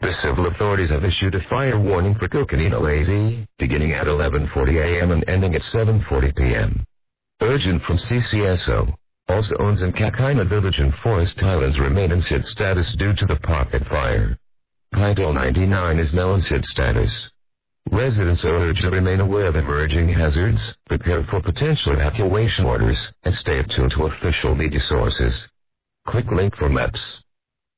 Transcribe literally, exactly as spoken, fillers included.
The civil authorities have issued a fire warning for Coconino A Z, beginning at eleven forty a m and ending at seven forty p m Urgent from C C S O. All zones in Kakaina Village and Forest Highlands remain in S I D status due to the pocket fire. Paido ninety-nine is now in S I D status. Residents are urged to remain aware of emerging hazards, prepare for potential evacuation orders, and stay attuned to official media sources. Click link for maps.